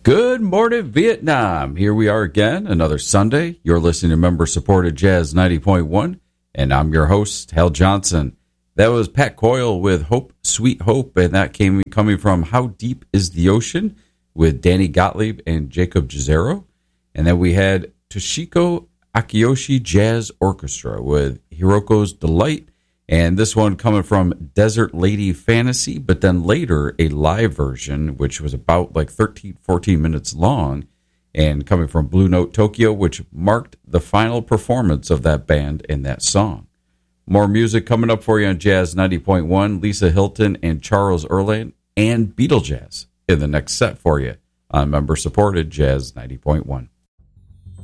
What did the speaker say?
Good morning, Vietnam. Here we are again, another Sunday. You're listening to member-supported Jazz 90.1, and I'm your host, Hal Johnson. That was Pat Coyle with Hope, Sweet Hope, and that coming from How Deep is the Ocean with Danny Gottlieb and Jacob Jazero. And then we had Toshiko Akiyoshi Jazz Orchestra with Hiroko's Delight, and this one coming from Desert Lady Fantasy, but then later a live version, which was about like 14 minutes long, and coming from Blue Note Tokyo, which marked the final performance of that band in that song. More music coming up for you on Jazz 90.1, Lisa Hilton and Charles Erland, and Beatle Jazz in the next set for you on member-supported Jazz 90.1.